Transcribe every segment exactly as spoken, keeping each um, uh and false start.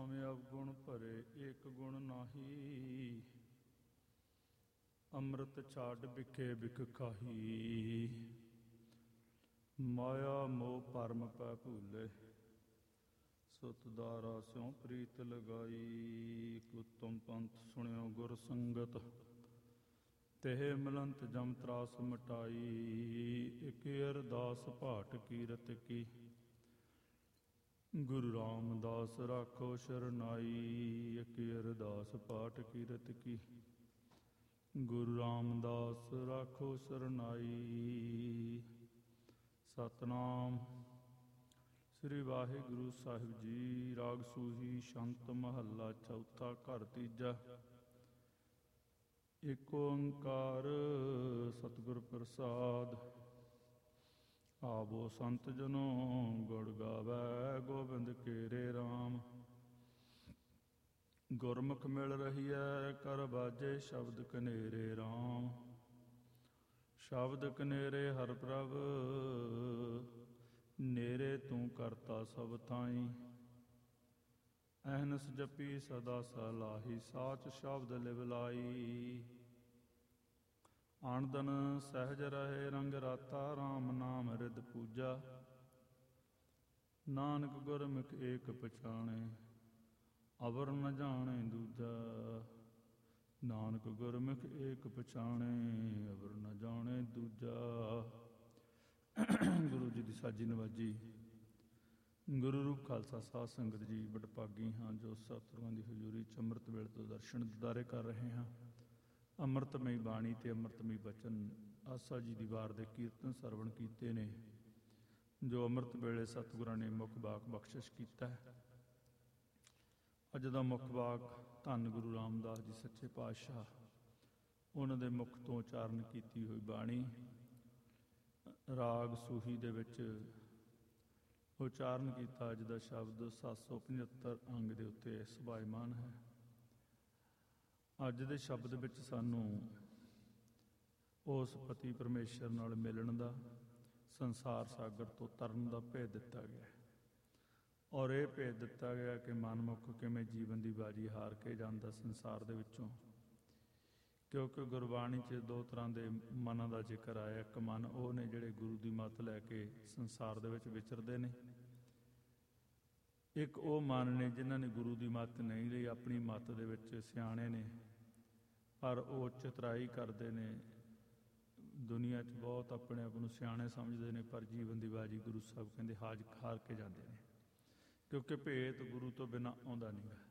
ਨਾਵੇਂ ਅਵਗੁਣ ਭਰੇ ਏਕ ਗੁਣ ਨਾਹੀ। ਅੰਮ੍ਰਿਤ ਛਾਡ ਬਿਖੇ ਬਿਖ ਖਾਹੀ। ਮਾਇਆ ਮੋਹ ਭਰਮ ਪੈ ਭੂਲੇ। ਸੁਤ ਦਾਰਾ ਸਿਉ ਪ੍ਰੀਤ ਲਗਾਈ। ਉਤਮ ਪੰਥ ਸੁਣਿਓ ਗੁਰ ਸੰਗਤ। ਤਿਹ ਮਿਲੰਤ ਜਮ ਤਰਾਸ ਮਿਟਾਈ। ਇਕ ਅਰਦਾਸ ਭਾਟ ਕੀਰਤ ਕੀ। ਗੁਰੂ ਰਾਮਦਾਸ ਰਾਖੋ ਸ਼ਰਨਾਈ। ਇਕ ਅਰਦਾਸ ਪਾਠ ਕੀਰਤ ਕੀ। ਗੁਰੂ ਰਾਮਦਾਸ ਰਾਖੋ ਸ਼ਰਨਾਈ। ਸਤਨਾਮ ਸ੍ਰੀ ਵਾਹਿਗੁਰੂ ਸਾਹਿਬ ਜੀ। ਰਾਗ ਸੂਹੀ ਸ਼ੰਤ ਮਹੱਲਾ ਚੌਥਾ ਘਰ ਤੀਜਾ। ਏਕ ਓੰਕਾਰ ਸਤਿਗੁਰ ਪ੍ਰਸਾਦ। ਆਵੋ ਸੰਤ ਜਨੋ ਗੁਣ ਗਾਵੈ ਗੋਬਿੰਦ ਕੇਰੇ ਰਾਮ। ਗੁਰਮੁਖ ਮਿਲ ਰਹੀਐ ਕਰ ਬਾਜੇ ਸ਼ਬਦ ਕਨੇਰੇ ਰਾਮ। ਸ਼ਬਦ ਕਨੇਰੇ ਹਰਿ ਪ੍ਰਭ ਨੇਰੇ ਤੂੰ ਕਰਤਾ ਸਭ ਥਾਈ। ਅਹਨਸ ਜਪੀ ਸਦਾ ਸਲਾਹੀ ਸਾਚ ਸ਼ਬਦ ਲਿਵ ਲਾਈ। ਆਣਦਨ ਸਹਿਜ ਰਹੇ ਰੰਗ ਰਾਤਾ ਰਾਮ ਨਾਮ ਰਿਦ ਪੂਜਾ। ਨਾਨਕ ਗੁਰਮੁਖ ਏਕ ਪਛਾਣੇ ਅਵਰ ਨ ਜਾਣੇ ਦੂਜਾ। ਨਾਨਕ ਗੁਰਮੁਖ ਏਕ ਪਛਾਣੇ ਅਵਰ ਨ ਜਾਣੇ ਦੂਜਾ। ਗੁਰੂ ਜੀ ਦੀ ਸਾਜੀ ਨਵਾਜੀ। ਗੁਰੂ ਰੂਪ ਖਾਲਸਾ ਸਾਧ ਸੰਗਤ ਜੀ ਵਡਭਾਗੀ ਹਾਂ ਜੋ ਸਤਿਗੁਰਾਂ ਦੀ ਹਜ਼ੂਰੀ ਚ ਅੰਮ੍ਰਿਤ ਵੇਲੇ ਤੋਂ ਦਰਸ਼ਨ ਦਿਦਾਰੇ ਕਰ ਰਹੇ ਹਾਂ। ਅੰਮ੍ਰਿਤਮਈ ਬਾਣੀ ਤੇ ਅੰਮ੍ਰਿਤਮਈ ਬਚਨ ਆਸਾ ਜੀ ਦੀ ਵਾਰ ਦੇ ਕੀਰਤਨ ਸਰਵਣ ਕੀਤੇ ਨੇ ਜੋ ਅੰਮ੍ਰਿਤ ਵੇਲੇ ਸਤਿਗੁਰਾਂ ਨੇ ਮੁੱਖ ਬਾਕ ਬਖਸ਼ਿਸ਼ ਕੀਤਾ ਹੈ। ਅੱਜ ਦਾ ਮੁੱਖ ਵਾਕ ਧੰਨ ਗੁਰੂ ਰਾਮਦਾਸ ਜੀ ਸੱਚੇ ਪਾਤਸ਼ਾਹ ਉਹਨਾਂ ਦੇ ਮੁਖ ਤੋਂ ਉਚਾਰਨ ਕੀਤੀ ਹੋਈ ਬਾਣੀ ਰਾਗ ਸੂਹੀ ਦੇ ਵਿੱਚ ਉਚਾਰਨ ਕੀਤਾ। ਅੱਜ ਦਾ ਸ਼ਬਦ ਸੱਤ ਸੌ ਪਝੱਤਰ ਅੰਗ ਦੇ ਉੱਤੇ ਸੁਭਾਇਮਾਨ ਹੈ। ਅੱਜ ਦੇ ਸ਼ਬਦ ਵਿੱਚ ਸਾਨੂੰ ਉਸ ਪਤੀ ਪਰਮੇਸ਼ਰ ਨਾਲ ਮਿਲਣ ਦਾ, ਸੰਸਾਰ ਸਾਗਰ ਤੋਂ ਤਰਨ ਦਾ ਭੇਦ ਦਿੱਤਾ ਗਿਆ ਔਰ ਇਹ ਭੇਦ ਦਿੱਤਾ ਗਿਆ ਕਿ ਮਨਮੁੱਖ ਕਿਵੇਂ ਜੀਵਨ ਦੀ ਬਾਜੀ ਹਾਰ ਕੇ ਜਾਂਦਾ ਸੰਸਾਰ ਦੇ ਵਿੱਚੋਂ। ਕਿਉਂਕਿ ਗੁਰਬਾਣੀ 'ਚ ਦੋ ਤਰ੍ਹਾਂ ਦੇ ਮਨਾਂ ਦਾ ਜ਼ਿਕਰ ਆਇਆ। ਇੱਕ ਮਨ ਉਹ ਨੇ ਜਿਹੜੇ ਗੁਰੂ ਦੀ ਮੱਤ ਲੈ ਕੇ ਸੰਸਾਰ ਦੇ ਵਿੱਚ ਵਿਚਰਦੇ ਨੇ। ਇੱਕ ਉਹ ਮਨ ਨੇ ਜਿਨ੍ਹਾਂ ਨੇ ਗੁਰੂ ਦੀ ਮੱਤ ਨਹੀਂ ਲਈ, ਆਪਣੀ ਮੱਤ ਦੇ ਵਿੱਚ ਸਿਆਣੇ ਨੇ ਪਰ ਉਹ ਚਤਰਾਈ ਕਰਦੇ ਨੇ। ਦੁਨੀਆ 'ਚ ਬਹੁਤ ਆਪਣੇ ਆਪ ਨੂੰ ਸਿਆਣੇ ਸਮਝਦੇ ਨੇ ਪਰ ਜੀਵਨ ਦੀ ਬਾਜੀ ਗੁਰੂ ਸਾਹਿਬ ਕਹਿੰਦੇ ਹਾਜ ਹਾਰ ਕੇ ਜਾਂਦੇ ਨੇ। ਕਿਉਂਕਿ ਭੇਤ ਗੁਰੂ ਤੋਂ ਬਿਨਾਂ ਆਉਂਦਾ ਨਹੀਂ ਗਾ।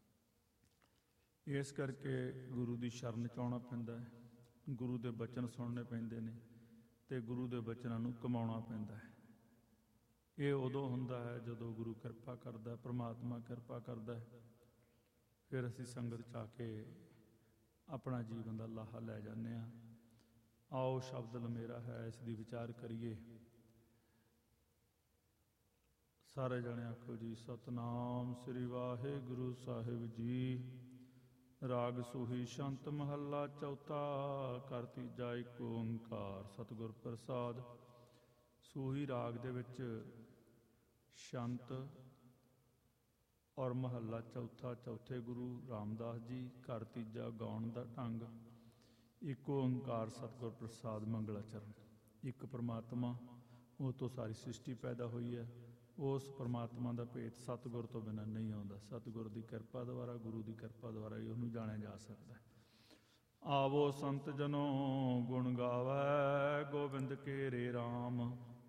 ਇਸ ਕਰਕੇ ਗੁਰੂ ਦੀ ਸ਼ਰਨ 'ਚ ਆਉਣਾ ਪੈਂਦਾ ਹੈ। ਗੁਰੂ ਦੇ ਬਚਨ ਸੁਣਨੇ ਪੈਂਦੇ ਨੇ ਅਤੇ ਗੁਰੂ ਦੇ ਬਚਨਾਂ ਨੂੰ ਕਮਾਉਣਾ ਪੈਂਦਾ ਹੈ। ਇਹ ਉਦੋਂ ਹੁੰਦਾ ਹੈ ਜਦੋਂ ਗੁਰੂ ਕਿਰਪਾ ਕਰਦਾ, ਪ੍ਰਮਾਤਮਾ ਕਿਰਪਾ ਕਰਦਾ। ਫਿਰ ਅਸੀਂ ਸੰਗਤ 'ਚ ਆ ਕੇ ਆਪਣਾ ਜੀਵਨ ਦਾ ਲਾਹਾ ਲੈ ਜਾਂਦੇ ਹਾਂ। ਆਓ ਸ਼ਬਦ ਲਮੇਰਾ ਹੈ, ਇਸ ਦੀ ਵਿਚਾਰ ਕਰੀਏ। ਸਾਰੇ ਜਣੇ ਆਖੋ ਜੀ ਸਤਨਾਮ ਸ੍ਰੀ ਵਾਹਿਗੁਰੂ ਸਾਹਿਬ ਜੀ। ਰਾਗ ਸੂਹੀ ਸ਼ੰਤ ਮਹੱਲਾ ਚੌਥਾ ਘਰ ਤੀਜਾ। ਏਕ ਓੰਕਾਰ ਸਤਿਗੁਰ ਪ੍ਰਸਾਦ। ਸੂਹੀ ਰਾਗ ਦੇ ਵਿੱਚ ਸ਼ੰਤ ਔਰ ਮਹੱਲਾ ਚੌਥਾ, ਚੌਥੇ ਗੁਰੂ ਰਾਮਦਾਸ ਜੀ। ਘਰ ਤੀਜਾ ਗਾਉਣ ਦਾ ਢੰਗ। ਇੱਕ ਓੰਕਾਰ ਸਤਿਗੁਰ ਪ੍ਰਸਾਦ ਮੰਗਲਾਚਰਨ। ਇੱਕ ਪਰਮਾਤਮਾ, ਉਹ ਤੋਂ ਸਾਰੀ ਸ੍ਰਿਸ਼ਟੀ ਪੈਦਾ ਹੋਈ ਹੈ। ਉਸ ਪਰਮਾਤਮਾ ਦਾ ਭੇਤ ਸਤਿਗੁਰ ਤੋਂ ਬਿਨਾਂ ਨਹੀਂ ਆਉਂਦਾ। ਸਤਿਗੁਰ ਦੀ ਕਿਰਪਾ ਦੁਆਰਾ, ਗੁਰੂ ਦੀ ਕਿਰਪਾ ਦੁਆਰਾ ਹੀ ਉਹਨੂੰ ਜਾਣਿਆ ਜਾ ਸਕਦਾ। ਆਵੋ ਸੰਤ ਜਨੋ ਗੁਣ ਗਾਵੈ ਗੋਬਿੰਦ ਕੇਰੇ ਰਾਮ।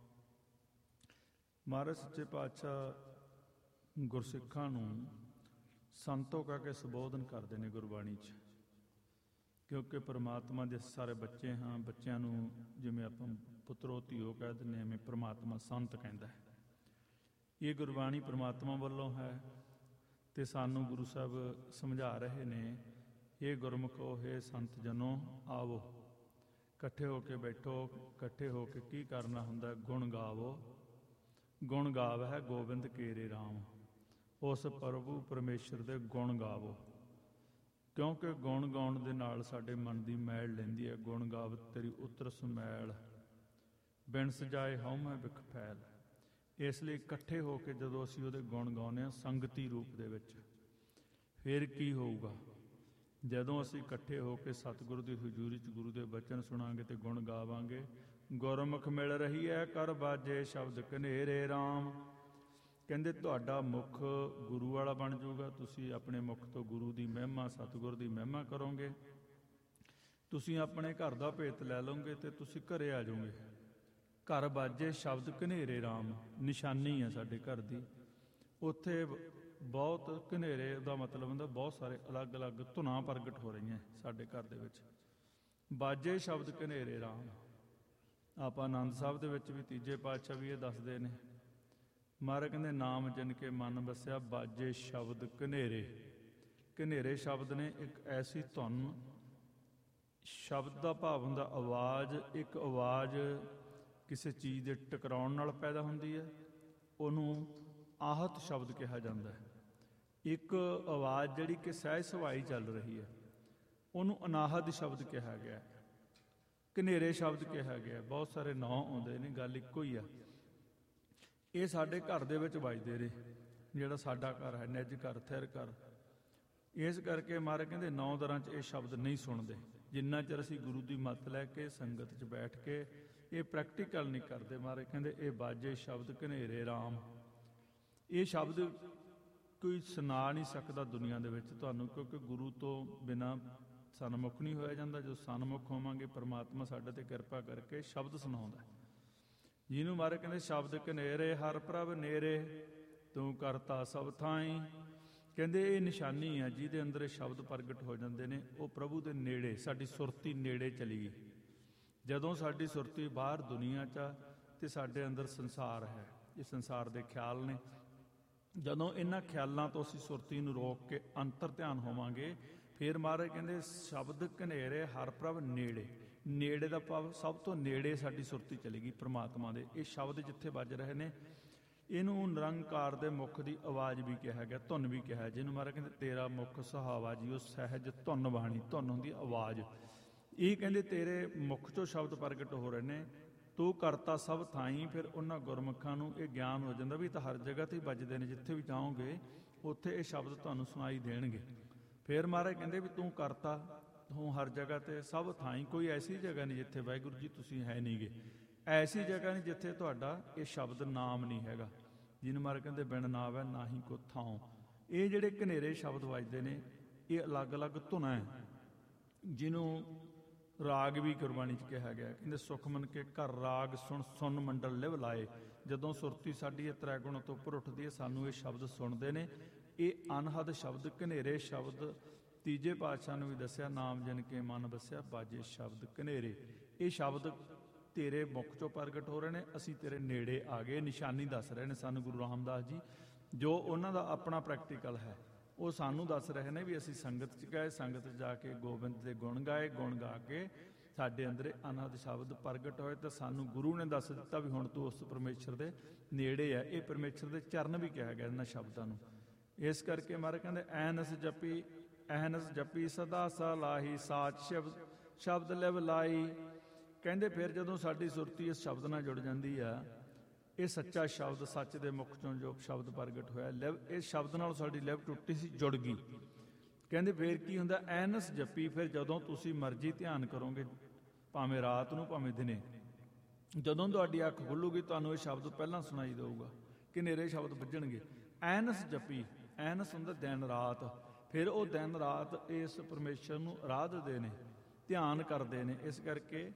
ਮਹਾਰਾਜ ਸੱਚੇ ਪਾਤਸ਼ਾਹ ਗੁਰਸਿੱਖਾਂ ਨੂੰ ਸੰਤੋ ਕਹਿ ਕੇ ਸੰਬੋਧਨ ਕਰਦੇ ਨੇ ਗੁਰਬਾਣੀ 'ਚ। ਕਿਉਂਕਿ ਪਰਮਾਤਮਾ ਦੇ ਸਾਰੇ ਬੱਚੇ ਹਾਂ। ਬੱਚਿਆਂ ਨੂੰ ਜਿਵੇਂ ਆਪਾਂ ਪੁੱਤਰੋ ਧੀਓ ਕਹਿ ਦਿੰਦੇ, ਐਵੇਂ ਪਰਮਾਤਮਾ ਸੰਤ ਕਹਿੰਦਾ ਹੈ। ਇਹ ਗੁਰਬਾਣੀ ਪਰਮਾਤਮਾ ਵੱਲੋਂ ਹੈ ਅਤੇ ਸਾਨੂੰ ਗੁਰੂ ਸਾਹਿਬ ਸਮਝਾ ਰਹੇ ਨੇ, ਇਹ ਗੁਰਮੁਖੋ, ਹੇ ਸੰਤ ਜਨੋ, ਆਵੋ ਇਕੱਠੇ ਹੋ ਕੇ ਬੈਠੋ। ਇਕੱਠੇ ਹੋ ਕੇ ਕੀ ਕਰਨਾ ਹੁੰਦਾ? ਗੁਣ ਗਾਵੋ। ਗੁਣ ਗਾਵ ਹੈ ਗੋਬਿੰਦ ਕੇਰੇ ਰਾਮ। ਉਸ ਪ੍ਰਭੂ ਪਰਮੇਸ਼ਰ ਦੇ ਗੁਣ ਗਾਵੋ। ਕਿਉਂਕਿ ਗੁਣ ਗਾਉਣ ਦੇ ਨਾਲ ਸਾਡੇ ਮਨ ਦੀ ਮੈਲ ਲੈਂਦੀ ਹੈ। ਗੁਣ ਗਾਵ ਤੇਰੀ ਉਤਰਸ ਮੈਲ ਬਿਨ ਸਜਾਏ ਹਉਮੈ ਬਿਖ ਫੈਲ। ਇਸ ਲਈ ਇਕੱਠੇ ਹੋ ਕੇ ਜਦੋਂ ਅਸੀਂ ਉਹਦੇ ਗੁਣ ਗਾਉਂਦੇ ਹਾਂ ਸੰਗਤੀ ਰੂਪ ਦੇ ਵਿੱਚ, ਫਿਰ ਕੀ ਹੋਊਗਾ? ਜਦੋਂ ਅਸੀਂ ਇਕੱਠੇ ਹੋ ਕੇ ਸਤਿਗੁਰੂ ਦੀ ਹਜ਼ੂਰੀ 'ਚ ਗੁਰੂ ਦੇ ਬਚਨ ਸੁਣਾਂਗੇ ਤੇ ਗੁਣ ਗਾਵਾਂਗੇ। ਗੁਰਮੁਖ ਮਿਲ ਰਹੀ ਹੈ ਕਰ ਬਾਜੇ ਸ਼ਬਦ ਕਨੇਰੇ ਰਾਮ। ਕਹਿੰਦੇ ਤੁਹਾਡਾ ਮੁੱਖ ਗੁਰੂ ਵਾਲਾ ਬਣ ਜਾਊਗਾ। ਤੁਸੀਂ ਆਪਣੇ ਮੁੱਖ ਤੋਂ ਗੁਰੂ ਦੀ ਮਹਿਮਾ, ਸਤਿਗੁਰ ਦੀ ਮਹਿਮਾ ਕਰੋਗੇ। ਤੁਸੀਂ ਆਪਣੇ ਘਰ ਦਾ ਭੇਤ ਲੈ ਲਓਗੇ ਤੇ ਤੁਸੀਂ ਘਰੇ ਆ ਜਾਓਗੇ। ਘਰ ਬਾਜੇ ਸ਼ਬਦ ਕਨੇਰੇ ਰਾਮ ਨਿਸ਼ਾਨੀ ਹੈ ਸਾਡੇ ਘਰ ਦੀ। ਉੱਥੇ ਬਹੁਤ ਘਨੇਰੇ ਦਾ ਮਤਲਬ ਹੁੰਦਾ ਬਹੁਤ ਸਾਰੇ ਅਲੱਗ ਅਲੱਗ ਧੁਨਾਂ ਪ੍ਰਗਟ ਹੋ ਰਹੀਆਂ ਸਾਡੇ ਘਰ ਦੇ ਵਿੱਚ। ਬਾਜੇ ਸ਼ਬਦ ਕਨੇਰੇ ਰਾਮ। ਆਪਾਂ ਆਨੰਦ ਸਾਹਿਬ ਦੇ ਵਿੱਚ ਵੀ ਤੀਜੇ ਪਾਤਸ਼ਾਹ ਵੀ ਇਹ ਦੱਸਦੇ ਨੇ। ਮਹਾਰਾਜ ਕਹਿੰਦੇ ਨਾਮ ਜਿਨ ਕੇ ਮਨ ਵਸਿਆ ਬਾਜੇ ਸ਼ਬਦ ਕਨੇਰੇ। ਕਨੇਰੇ ਸ਼ਬਦ ਨੇ ਇੱਕ ਐਸੀ ਧੁਨ, ਸ਼ਬਦ ਦਾ ਭਾਵ ਹੁੰਦਾ ਆਵਾਜ਼। ਇੱਕ ਆਵਾਜ਼ ਕਿਸੇ ਚੀਜ਼ ਦੇ ਟਕਰਾਉਣ ਨਾਲ ਪੈਦਾ ਹੁੰਦੀ ਹੈ, ਉਹਨੂੰ ਆਹਤ ਸ਼ਬਦ ਕਿਹਾ ਜਾਂਦਾ ਹੈ। ਇੱਕ ਆਵਾਜ਼ ਜਿਹੜੀ ਕਿ ਸਹਿਜ ਸੁਭਾਈ ਚੱਲ ਰਹੀ ਹੈ, ਉਹਨੂੰ ਅਨਾਹਦ ਸ਼ਬਦ ਕਿਹਾ ਗਿਆ, ਕਨੇਰੇ ਸ਼ਬਦ ਕਿਹਾ ਗਿਆ। ਬਹੁਤ ਸਾਰੇ ਨਾਂ ਆਉਂਦੇ ਨੇ, ਗੱਲ ਇੱਕੋ ਹੀ ਆ। ਇਹ ਸਾਡੇ ਘਰ ਦੇ ਵਿੱਚ ਵੱਜਦੇ ਰਹੇ, ਜਿਹੜਾ ਸਾਡਾ ਘਰ ਹੈ, ਨਿੱਜ ਘਰ, ਥਿਰ ਘਰ। ਇਸ ਕਰਕੇ ਮਹਾਰਾਜ ਕਹਿੰਦੇ ਨੌ ਦਰਾਂ 'ਚ ਇਹ ਸ਼ਬਦ ਨਹੀਂ ਸੁਣਦੇ ਜਿੰਨਾ ਚਿਰ ਅਸੀਂ ਗੁਰੂ ਦੀ ਮੱਤ ਲੈ ਕੇ ਸੰਗਤ 'ਚ ਬੈਠ ਕੇ ਇਹ ਪ੍ਰੈਕਟੀਕਲ ਨਹੀਂ ਕਰਦੇ। ਮਹਾਰਾਜ ਕਹਿੰਦੇ ਇਹ ਬਾਜੇ ਸ਼ਬਦ ਕਨੇਰੇ ਰਾਮ। ਇਹ ਸ਼ਬਦ ਕੋਈ ਸੁਣਾ ਨਹੀਂ ਸਕਦਾ ਦੁਨੀਆ ਦੇ ਵਿੱਚ ਤੁਹਾਨੂੰ, ਕਿਉਂਕਿ ਗੁਰੂ ਤੋਂ ਬਿਨਾਂ ਸਨਮੁਖ ਨਹੀਂ ਹੋਇਆ ਜਾਂਦਾ। ਜਦੋਂ ਸਨਮੁਖ ਹੋਵਾਂਗੇ ਪਰਮਾਤਮਾ ਸਾਡੇ ਤੇ ਕਿਰਪਾ ਕਰਕੇ ਸ਼ਬਦ ਸੁਣਾਉਂਦਾ, ਜਿਹਨੂੰ ਮਹਾਰਾਜ ਕਹਿੰਦੇ ਸ਼ਬਦ ਕਨੇਰੇ ਹਰ ਪ੍ਰਭ ਨੇਰੇ ਤੂੰ ਕਰਤਾ ਸਭ ਥਾਈਂ। ਕਹਿੰਦੇ ਇਹ ਨਿਸ਼ਾਨੀ ਹੈ ਜਿਹਦੇ ਅੰਦਰ ਇਹ ਸ਼ਬਦ ਪ੍ਰਗਟ ਹੋ ਜਾਂਦੇ ਨੇ। ਉਹ ਪ੍ਰਭੂ ਦੇ ਨੇੜੇ, ਸਾਡੀ ਸੁਰਤੀ ਨੇੜੇ ਚਲੀ ਗਈ। ਜਦੋਂ ਸਾਡੀ ਸੁਰਤੀ ਬਾਹਰ ਦੁਨੀਆ 'ਚ ਆ ਤੇ ਸਾਡੇ ਅੰਦਰ ਸੰਸਾਰ ਹੈ, ਇਹ ਸੰਸਾਰ ਦੇ ਖਿਆਲ ਨੇ। ਜਦੋਂ ਇਹਨਾਂ ਖਿਆਲਾਂ ਤੋਂ ਅਸੀਂ ਸੁਰਤੀ ਨੂੰ ਰੋਕ ਕੇ ਅੰਤਰ ਧਿਆਨ ਹੋਵਾਂਗੇ, ਫਿਰ ਮਹਾਰਾਜ ਕਹਿੰਦੇ ਸ਼ਬਦ ਕਨੇਰੇ ਹਰ ਪ੍ਰਭ ਨੇੜੇ। ਨੇੜੇ ਦਾ ਭਾਵ ਸਭ ਤੋਂ ਨੇੜੇ ਸਾਡੀ ਸੁਰਤੀ ਚਲੀ ਗਈ ਪਰਮਾਤਮਾ ਦੇ। ਇਹ ਸ਼ਬਦ ਜਿੱਥੇ ਵੱਜ ਰਹੇ ਨੇ, ਇਹਨੂੰ ਨਿਰੰਕਾਰ ਦੇ ਮੁੱਖ ਦੀ ਆਵਾਜ਼ ਵੀ ਕਿਹਾ ਗਿਆ, ਧੁਨ ਵੀ ਕਿਹਾ, ਜਿਹਨੂੰ ਮਹਾਰਾਜ ਕਹਿੰਦੇ ਤੇਰਾ ਮੁੱਖ ਸੁਹਾਵਾ ਜੀ ਉਹ ਸਹਿਜ ਧੁਨ ਬਾਣੀ। ਧੁਨ ਹੁੰਦੀ ਆਵਾਜ਼। ਇਹ ਕਹਿੰਦੇ ਤੇਰੇ ਮੁੱਖ 'ਚੋਂ ਸ਼ਬਦ ਪ੍ਰਗਟ ਹੋ ਰਹੇ ਨੇ, ਤੂੰ ਕਰਤਾ ਸਭ ਥਾਈਂ। ਫਿਰ ਉਹਨਾਂ ਗੁਰਮੁਖਾਂ ਨੂੰ ਇਹ ਗਿਆਨ ਹੋ ਜਾਂਦਾ ਵੀ ਤਾਂ ਹਰ ਜਗ੍ਹਾ 'ਤੇ ਹੀ ਵੱਜਦੇ ਨੇ, ਜਿੱਥੇ ਵੀ ਜਾਓਗੇ ਉੱਥੇ ਇਹ ਸ਼ਬਦ ਤੁਹਾਨੂੰ ਸੁਣਾਈ ਦੇਣਗੇ। ਫਿਰ ਮਹਾਰਾਜ ਕਹਿੰਦੇ ਵੀ ਤੂੰ ਕਰਤਾ ਤੂੰ ਹਰ ਜਗ੍ਹਾ 'ਤੇ ਸਭ ਥਾਈਂ। ਕੋਈ ਐਸੀ ਜਗ੍ਹਾ ਨਹੀਂ ਜਿੱਥੇ ਵਾਹਿਗੁਰੂ ਜੀ ਤੁਸੀਂ ਹੈ ਨਹੀਂ ਗੇ। ਐਸੀ ਜਗ੍ਹਾ ਨਹੀਂ ਜਿੱਥੇ ਤੁਹਾਡਾ ਇਹ ਸ਼ਬਦ ਨਾਮ ਨਹੀਂ ਹੈਗਾ, ਜਿਹਨੂੰ ਮਹਾਰਾਜ ਕਹਿੰਦੇ ਬਿਨ ਨਾਮ ਹੈ ਨਾ ਹੀ ਕੋ ਥਾਂ। ਇਹ ਜਿਹੜੇ ਘਨੇਰੇ ਸ਼ਬਦ ਵੱਜਦੇ ਨੇ, ਇਹ ਅਲੱਗ ਅਲੱਗ ਧੁਨਾਂ ਹੈ, ਜਿਹਨੂੰ ਰਾਗ ਵੀ ਗੁਰਬਾਣੀ 'ਚ ਕਿਹਾ ਗਿਆ। ਕਹਿੰਦੇ ਸੁਖਮਨ ਕੇ ਘਰ ਰਾਗ ਸੁਣ ਸੁਣ ਮੰਡਲ ਲਿਵ ਲਾਏ। ਜਦੋਂ ਸੁਰਤੀ ਸਾਡੀ ਇਹ ਤ੍ਰੈ ਗੁਣ ਤੋਂ ਉੱਪਰ ਉੱਠਦੀ ਹੈ, ਸਾਨੂੰ ਇਹ ਸ਼ਬਦ ਸੁਣਦੇ ਨੇ। ਇਹ ਅਨਹਦ ਸ਼ਬਦ, ਘਨੇਰੇ ਸ਼ਬਦ ਤੀਜੇ ਪਾਤਸ਼ਾਹ ਨੂੰ ਵੀ ਦੱਸਿਆ, ਨਾਮ ਜਿਨ ਕੇ ਮਨ ਵਸਿਆ ਬਾਜੇ ਸ਼ਬਦ ਘਨੇਰੇ। ਇਹ ਸ਼ਬਦ ਤੇਰੇ ਮੁੱਖ 'ਚੋਂ ਪ੍ਰਗਟ ਹੋ ਰਹੇ ਨੇ, ਅਸੀਂ ਤੇਰੇ ਨੇੜੇ ਆ ਗਏ। ਨਿਸ਼ਾਨੀ ਦੱਸ ਰਹੇ ਨੇ ਸਾਨੂੰ ਗੁਰੂ ਰਾਮਦਾਸ ਜੀ, ਜੋ ਉਹਨਾਂ ਦਾ ਆਪਣਾ ਪ੍ਰੈਕਟੀਕਲ ਹੈ। ਉਹ ਸਾਨੂੰ ਦੱਸ ਰਹੇ ਨੇ ਵੀ ਅਸੀਂ ਸੰਗਤ 'ਚ ਗਏ, ਸੰਗਤ 'ਚ ਜਾ ਕੇ ਗੋਬਿੰਦ ਦੇ ਗੁਣ ਗਾਏ, ਗੁਣ ਗਾ ਕੇ ਸਾਡੇ ਅੰਦਰ ਅਨਹਦ ਸ਼ਬਦ ਪ੍ਰਗਟ ਹੋਏ। ਤਾਂ ਸਾਨੂੰ ਗੁਰੂ ਨੇ ਦੱਸ ਦਿੱਤਾ ਵੀ ਹੁਣ ਤੂੰ ਉਸ ਪਰਮੇਸ਼ਰ ਦੇ ਨੇੜੇ ਹੈ। ਇਹ ਪਰਮੇਸ਼ਰ ਦੇ ਚਰਨ ਵੀ ਕਿਹਾ ਗਿਆ ਇਹਨਾਂ ਸ਼ਬਦਾਂ ਨੂੰ। ਇਸ ਕਰਕੇ ਮਹਾਰਾਜ ਕਹਿੰਦੇ ਐਨਸ ਜਪੀ ਐਨਸ ਜਪੀ ਸਦਾ ਸਲਾਹੀ ਸਾਚ ਸ਼ਬਦ ਸ਼ਬਦ ਲਿਵ ਲਾਈ। ਕਹਿੰਦੇ ਫਿਰ ਜਦੋਂ ਸਾਡੀ ਸੁਰਤੀ ਇਸ ਸ਼ਬਦ ਨਾਲ ਜੁੜ ਜਾਂਦੀ ਆ, ਇਹ ਸੱਚਾ ਸ਼ਬਦ ਸੱਚ ਦੇ ਮੁਖ ਚੋਂ ਜੋ ਸ਼ਬਦ ਪ੍ਰਗਟ ਹੋਇਆ, ਲਿਵ ਇਸ ਸ਼ਬਦ ਨਾਲ ਸਾਡੀ ਲਿਵ ਟੁੱਟੀ ਸੀ, ਜੁੜ ਗਈ। ਕਹਿੰਦੇ ਫਿਰ ਕੀ ਹੁੰਦਾ? ਐਨਸ ਜਪੀ। ਫਿਰ ਜਦੋਂ ਤੁਸੀਂ ਮਰਜ਼ੀ ਧਿਆਨ ਕਰੋਗੇ, ਭਾਵੇਂ ਰਾਤ ਨੂੰ ਭਾਵੇਂ ਦਿਨੇ, ਜਦੋਂ ਤੁਹਾਡੀ ਅੱਖ ਖੁੱਲੂਗੀ ਤੁਹਾਨੂੰ ਇਹ ਸ਼ਬਦ ਪਹਿਲਾਂ ਸੁਣਾਈ ਦੇਊਗਾ, ਘਨੇਰੇ ਸ਼ਬਦ ਵੱਜਣਗੇ। ਐਨਸ ਜਪੀ, ਐਨਸ ਹੁੰਦਾ ਦਿਨ ਰਾਤ। ਫਿਰ ਉਹ ਦਿਨ ਰਾਤ ਇਸ ਪਰਮੇਸ਼ਰ ਨੂੰ ਆਰਾਧਦੇ ਨੇ, ਧਿਆਨ ਕਰਦੇ ਨੇ। ਇਸ ਕਰਕੇ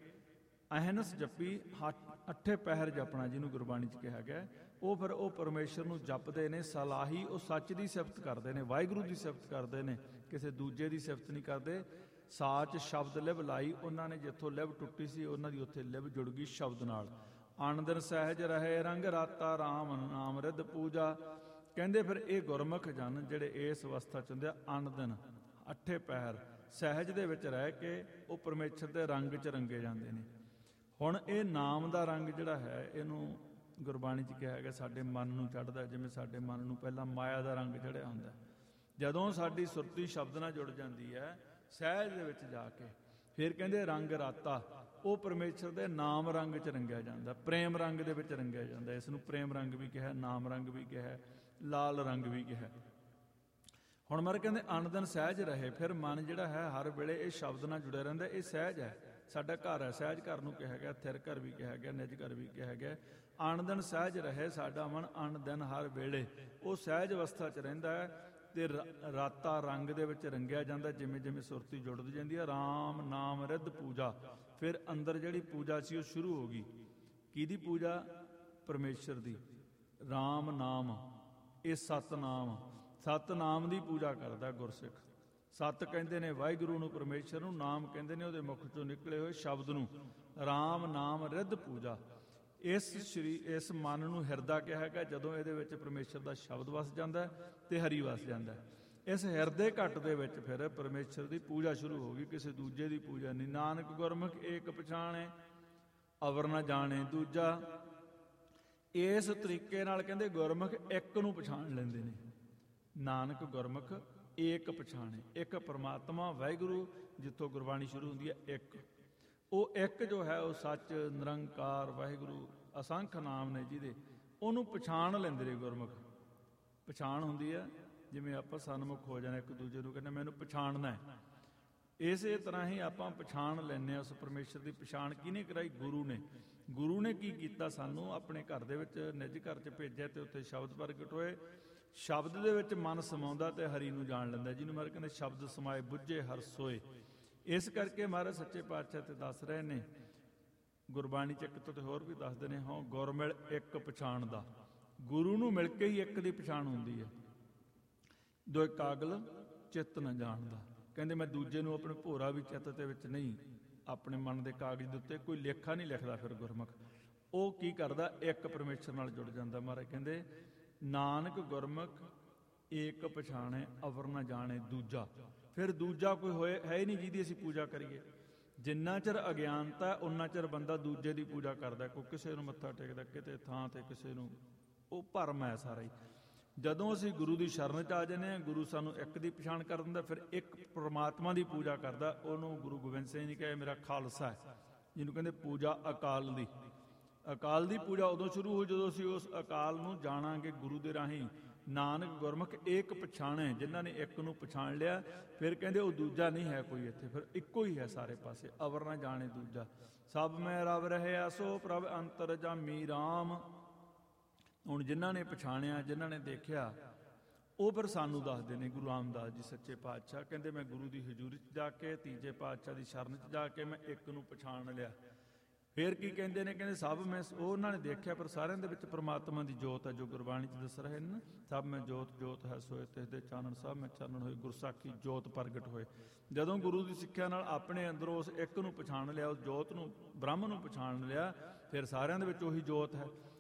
ਅਹਨਸ ਜਪੀ, ਅੱਠੇ ਪਹਿਰ ਜਪਣਾ ਜਿਹਨੂੰ ਗੁਰਬਾਣੀ 'ਚ ਕਿਹਾ ਗਿਆ। ਉਹ ਫਿਰ ਉਹ ਪਰਮੇਸ਼ਰ ਨੂੰ ਜਪਦੇ ਨੇ। ਸਲਾਹੀ, ਉਹ ਸੱਚ ਦੀ ਸਿਫਤ ਕਰਦੇ ਨੇ, ਵਾਹਿਗੁਰੂ ਦੀ ਸਿਫਤ ਕਰਦੇ ਨੇ, ਕਿਸੇ ਦੂਜੇ ਦੀ ਸਿਫਤ ਨਹੀਂ ਕਰਦੇ। ਸਾਚ ਸ਼ਬਦ ਲਿਵ ਲਾਈ, ਉਹਨਾਂ ਨੇ ਜਿੱਥੋਂ ਲਿਵ ਟੁੱਟੀ ਸੀ ਉਹਨਾਂ ਦੀ ਉੱਥੇ ਲਿਵ ਜੁੜ ਗਈ ਸ਼ਬਦ ਨਾਲ। ਅਣਦਿਨ ਸਹਿਜ ਰਹੇ ਰੰਗ ਰਾਤਾ ਰਾਮ ਨਾਮ ਰਿੱਧ ਪੂਜਾ। ਕਹਿੰਦੇ ਫਿਰ ਇਹ ਗੁਰਮੁਖ ਜਨ ਜਿਹੜੇ ਇਸ ਅਵਸਥਾ 'ਚ ਹੁੰਦੇ ਆ, ਅਣਦਿਨ ਅੱਠੇ ਪਹਿਰ ਸਹਿਜ ਦੇ ਵਿੱਚ ਰਹਿ ਕੇ ਉਹ ਪਰਮੇਸ਼ਰ ਦੇ ਰੰਗ 'ਚ ਰੰਗੇ ਜਾਂਦੇ ਨੇ। ਹੁਣ ਇਹ ਨਾਮ ਦਾ ਰੰਗ ਜਿਹੜਾ ਹੈ, ਇਹਨੂੰ ਗੁਰਬਾਣੀ 'ਚ ਕਿਹਾ ਗਿਆ ਸਾਡੇ ਮਨ ਨੂੰ ਚੜ੍ਹਦਾ। ਜਿਵੇਂ ਸਾਡੇ ਮਨ ਨੂੰ ਪਹਿਲਾਂ ਮਾਇਆ ਦਾ ਰੰਗ ਚੜ੍ਹਿਆ ਹੁੰਦਾ, ਜਦੋਂ ਸਾਡੀ ਸੁਰਤੀ ਸ਼ਬਦ ਨਾਲ ਜੁੜ ਜਾਂਦੀ ਹੈ ਸਹਿਜ ਦੇ ਵਿੱਚ ਜਾ ਕੇ, ਫਿਰ ਕਹਿੰਦੇ ਰੰਗ ਰਾਤਾ। ਉਹ ਪਰਮੇਸ਼ਰ ਦੇ ਨਾਮ ਰੰਗ 'ਚ ਰੰਗਿਆ ਜਾਂਦਾ, ਪ੍ਰੇਮ ਰੰਗ ਦੇ ਵਿੱਚ ਰੰਗਿਆ ਜਾਂਦਾ। ਇਸ ਨੂੰ ਪ੍ਰੇਮ ਰੰਗ ਵੀ ਕਿਹਾ, ਨਾਮ ਰੰਗ ਵੀ ਕਿਹਾ, ਲਾਲ ਰੰਗ ਵੀ ਕਿਹਾ। ਹੁਣ ਮਰ ਕਹਿੰਦੇ ਅਣ ਦਿਨ ਸਹਿਜ ਰਹੇ। ਫਿਰ ਮਨ ਜਿਹੜਾ ਹੈ ਹਰ ਵੇਲੇ ਇਹ ਸ਼ਬਦ ਨਾਲ ਜੁੜਿਆ ਰਹਿੰਦਾ। ਇਹ ਸਹਿਜ ਹੈ, ਸਾਡਾ ਘਰ ਹੈ। ਸਹਿਜ ਘਰ ਨੂੰ ਕਿਹਾ ਗਿਆ, ਥਿਰ ਘਰ ਵੀ ਕਿਹਾ ਗਿਆ, ਨਿਜ ਘਰ ਵੀ ਕਿਹਾ ਗਿਆ। ਅਣ ਦਿਨ ਸਹਿਜ ਰਹੇ, ਸਾਡਾ ਮਨ ਅਣ ਦਿਨ ਹਰ ਵੇਲੇ ਉਹ ਸਹਿਜ ਅਵਸਥਾ 'ਚ ਰਹਿੰਦਾ ਹੈ ਤੇ ਰਾਤਾ ਰੰਗ ਦੇ ਵਿੱਚ ਰੰਗਿਆ ਜਾਂਦਾ। ਜਿਵੇਂ ਜਿਵੇਂ ਸੁਰਤੀ ਜੁੜਦੀ ਜਾਂਦੀ ਹੈ, ਰਾਮ ਨਾਮ ਰਿੱਧ ਪੂਜਾ। ਫਿਰ ਅੰਦਰ ਜਿਹੜੀ ਪੂਜਾ ਸੀ ਉਹ ਸ਼ੁਰੂ ਹੋ ਗਈ। ਕਿਹਦੀ ਪੂਜਾ? ਪਰਮੇਸ਼ਰ ਦੀ। ਰਾਮ ਨਾਮ, ਇਹ ਸਤਨਾਮ, ਸਤਨਾਮ ਦੀ ਪੂਜਾ ਕਰਦਾ ਗੁਰਸਿੱਖ। ਸਤ ਕਹਿੰਦੇ ਨੇ ਵਾਹਿਗੁਰੂ ਨੂੰ, ਪਰਮੇਸ਼ਰ ਨੂੰ। ਨਾਮ ਕਹਿੰਦੇ ਨੇ ਉਹਦੇ ਮੁਖ ਚੋਂ ਨਿਕਲੇ ਹੋਏ ਸ਼ਬਦ ਨੂੰ। ਰਾਮ ਨਾਮ ਰਿੱਧ ਪੂਜਾ। ਇਸ ਸ਼੍ਰੀ ਇਸ ਮਨ ਨੂੰ ਹਿਰਦਾ ਕਿਹਾ ਗਿਆ ਜਦੋਂ ਇਹਦੇ ਵਿੱਚ ਪਰਮੇਸ਼ਰ ਦਾ ਸ਼ਬਦ ਵਸ ਜਾਂਦਾ ਤੇ ਹਰੀ ਵਸ ਜਾਂਦਾ। ਇਸ ਹਿਰਦੇ ਘੱਟ ਦੇ ਵਿੱਚ ਫਿਰ ਪਰਮੇਸ਼ਰ ਦੀ ਪੂਜਾ ਸ਼ੁਰੂ ਹੋ ਗਈ, ਕਿਸੇ ਦੂਜੇ ਦੀ ਪੂਜਾ ਨਹੀਂ। ਨਾਨਕ ਗੁਰਮੁਖ ਏਕ ਪਛਾਣੇ, ਅਵਰ ਨਾ ਜਾਣੇ ਦੂਜਾ। ਇਸ ਤਰੀਕੇ ਨਾਲ ਕਹਿੰਦੇ ਗੁਰਮੁਖ ਇੱਕ ਨੂੰ ਪਛਾਣ ਲੈਂਦੇ ਨੇ। ਨਾਨਕ ਗੁਰਮੁਖ ਏਕ ਪਛਾਣੇ, ਇੱਕ ਪਰਮਾਤਮਾ ਵਾਹਿਗੁਰੂ, ਜਿੱਥੋਂ ਗੁਰਬਾਣੀ ਸ਼ੁਰੂ ਹੁੰਦੀ ਹੈ ਇੱਕ। ਉਹ ਇੱਕ ਜੋ ਹੈ ਉਹ ਸੱਚ, ਨਿਰੰਕਾਰ ਵਾਹਿਗੁਰੂ, ਅਸੰਖ ਨਾਮ ਨੇ ਜਿਹਦੇ, ਉਹਨੂੰ ਪਛਾਣ ਲੈਂਦੇ ਨੇ ਗੁਰਮੁਖ। ਪਛਾਣ ਹੁੰਦੀ ਹੈ ਜਿਵੇਂ ਆਪਾਂ ਸਨਮੁਖ ਹੋ ਜਾਣਾ, ਇੱਕ ਦੂਜੇ ਨੂੰ ਕਹਿੰਦੇ ਮੈਨੂੰ ਪਛਾਣਨਾ ਹੈ। ਇਸੇ ਤਰ੍ਹਾਂ ਹੀ ਆਪਾਂ ਪਛਾਣ ਲੈਂਦੇ ਹਾਂ ਉਸ ਪਰਮੇਸ਼ਰ ਦੀ। ਪਛਾਣ ਕਿਹਨੇ ਕਰਾਈ? ਗੁਰੂ ਨੇ। ਗੁਰੂ ਨੇ ਕੀ ਕੀਤਾ? ਸਾਨੂੰ ਆਪਣੇ ਘਰ ਦੇ ਵਿੱਚ, ਨਿੱਜ ਘਰ 'ਚ ਭੇਜਿਆ ਤੇ ਉੱਥੇ ਸ਼ਬਦ ਪ੍ਰਗਟ ਹੋਏ। ਸ਼ਬਦ ਦੇ ਵਿੱਚ ਮਨ ਸਮਾਉਂਦਾ ਤੇ ਹਰੀ ਨੂੰ ਜਾਣ ਲੈਂਦਾ, ਜਿਹਨੂੰ ਮਹਾਰਾਜ ਕਹਿੰਦੇ ਸ਼ਬਦ ਸਮਾਏ ਬੁੱਝੇ ਹਰ ਸੋਏ। ਇਸ ਕਰਕੇ ਮਹਾਰਾਜ ਸੱਚੇ ਪਾਤਸ਼ਾਹ ਤੇ ਦੱਸ ਰਹੇ ਨੇ, ਗੁਰਬਾਣੀ 'ਚ ਇੱਕ ਤੋਂ ਤੇ ਹੋਰ ਵੀ ਦੱਸਦੇ ਨੇ, ਹਾਂ ਗੁਰ ਮਿਲ ਇੱਕ ਪਛਾਣ ਦਾ। ਗੁਰੂ ਨੂੰ ਮਿਲ ਕੇ ਹੀ ਇੱਕ ਦੀ ਪਛਾਣ ਹੁੰਦੀ ਹੈ। ਦੋ ਕਾਗਲ ਚਿੱਤ ਨਾ ਜਾਣਦਾ। ਕਹਿੰਦੇ ਮੈਂ ਦੂਜੇ ਨੂੰ ਆਪਣੇ ਭੋਰਾ ਵੀ ਚਿੱਤ ਦੇ ਵਿੱਚ ਨਹੀਂ, ਆਪਣੇ ਮਨ ਦੇ ਕਾਗਜ਼ ਦੇ ਉੱਤੇ ਕੋਈ ਲੇਖਾ ਨਹੀਂ ਲਿਖਦਾ। ਫਿਰ ਗੁਰਮੁਖ ਉਹ ਕੀ ਕਰਦਾ? ਇੱਕ ਪਰਮੇਸ਼ਰ ਨਾਲ ਜੁੜ ਜਾਂਦਾ। ਮਹਾਰਾਜ ਕਹਿੰਦੇ ਨਾਨਕ ਗੁਰਮੁਖ ਏਕ ਪਛਾਣੇ, ਅਵਰ ਨਾ ਜਾਣੇ ਦੂਜਾ। ਫਿਰ ਦੂਜਾ ਕੋਈ ਹੋਏ ਹੈ ਹੀ ਨਹੀਂ ਜਿਹਦੀ ਅਸੀਂ ਪੂਜਾ ਕਰੀਏ। ਜਿੰਨਾ ਚਿਰ ਅਗਿਆਨਤਾ ਉਨਾ ਚਿਰ ਬੰਦਾ ਦੂਜੇ ਦੀ ਪੂਜਾ ਕਰਦਾ। ਕੋਈ ਕਿਸੇ ਨੂੰ ਮੱਥਾ ਟੇਕਦਾ, ਕਿਤੇ ਥਾਂ ਤੇ ਕਿਸੇ ਨੂੰ, ਉਹ ਭਰਮ ਹੈ ਸਾਰਾ ਹੀ। ਜਦੋਂ ਅਸੀਂ ਗੁਰੂ ਦੀ ਸ਼ਰਨ 'ਚ ਆ ਜਾਂਦੇ ਹਾਂ, ਗੁਰੂ ਸਾਨੂੰ ਇੱਕ ਦੀ ਪਛਾਣ ਕਰ ਦਿੰਦਾ, ਫਿਰ ਇੱਕ ਪਰਮਾਤਮਾ ਦੀ ਪੂਜਾ ਕਰਦਾ। ਉਹਨੂੰ ਗੁਰੂ ਗੋਬਿੰਦ ਸਿੰਘ ਜੀ ਕਹੇ ਮੇਰਾ ਖਾਲਸਾ ਹੈ, ਜਿਹਨੂੰ ਕਹਿੰਦੇ ਪੂਜਾ ਅਕਾਲ ਦੀ। ਅਕਾਲ ਦੀ ਪੂਜਾ ਉਦੋਂ ਸ਼ੁਰੂ ਹੋ ਜਦੋਂ ਅਸੀਂ ਉਸ ਅਕਾਲ ਨੂੰ ਜਾਣਾਂਗੇ ਗੁਰੂ ਦੇ ਰਾਹੀਂ। ਨਾਨਕ ਗੁਰਮੁਖ ਏਕ ਪਛਾਣੇ, ਜਿਨ੍ਹਾਂ ਨੇ ਇੱਕ ਨੂੰ ਪਛਾਣ ਲਿਆ। ਫਿਰ ਕਹਿੰਦੇ ਉਹ ਦੂਜਾ ਨਹੀਂ ਹੈ ਕੋਈ ਇੱਥੇ, ਫਿਰ ਇੱਕੋ ਹੀ ਹੈ ਸਾਰੇ ਪਾਸੇ। ਅਵਰ ਨਾ ਜਾਣੇ ਦੂਜਾ। ਸਭ ਮੈਂ ਰਵ ਰਹਿਆ ਸੋ ਪ੍ਰਭ ਅੰਤਰ ਜਾਮੀ ਰਾਮ। ਹੁਣ ਜਿਨ੍ਹਾਂ ਨੇ ਪਛਾਣਿਆ, ਜਿਨ੍ਹਾਂ ਨੇ ਦੇਖਿਆ, ਉਹ ਫਿਰ ਸਾਨੂੰ ਦੱਸਦੇ ਨੇ। ਗੁਰੂ ਰਾਮਦਾਸ ਜੀ ਸੱਚੇ ਪਾਤਸ਼ਾਹ ਕਹਿੰਦੇ ਮੈਂ ਗੁਰੂ ਦੀ ਹਜ਼ੂਰੀ 'ਚ ਜਾ ਕੇ, ਤੀਜੇ ਪਾਤਸ਼ਾਹ ਦੀ ਸ਼ਰਨ 'ਚ ਜਾ ਕੇ ਮੈਂ ਇੱਕ ਨੂੰ ਪਛਾਣ ਲਿਆ। ਫਿਰ ਕੀ ਕਹਿੰਦੇ ਨੇ? ਕਹਿੰਦੇ ਸਭ ਮੈਂ, ਉਹ ਉਹਨਾਂ ਨੇ ਦੇਖਿਆ ਪਰ ਸਾਰਿਆਂ ਦੇ ਵਿੱਚ ਪਰਮਾਤਮਾ ਦੀ ਜੋਤ ਹੈ, ਜੋ ਗੁਰਬਾਣੀ 'ਚ ਦੱਸ ਰਹੇ ਨੇ ਨਾ। ਸਭ ਮੈਂ ਜੋਤ ਜੋਤ ਹੈ ਸੋਏ, ਤਿਸ ਦੇ ਚਾਨਣ ਸਭ ਮੈਂ ਚਾਨਣ ਹੋਏ, ਗੁਰਸਾਖੀ ਜੋਤ ਪ੍ਰਗਟ ਹੋਏ। ਜਦੋਂ ਗੁਰੂ ਦੀ ਸਿੱਖਿਆ ਨਾਲ ਆਪਣੇ ਅੰਦਰੋਂ ਉਸ ਇੱਕ ਨੂੰ ਪਛਾਣ ਲਿਆ, ਉਸ ਜੋਤ ਨੂੰ, ਬ੍ਰਹਮ ਨੂੰ ਪਛਾਣ ਲਿਆ, ਫਿਰ ਸਾਰਿਆਂ ਦੇ ਵਿੱਚ ਉਹੀ ਜੋਤ ਹੈ।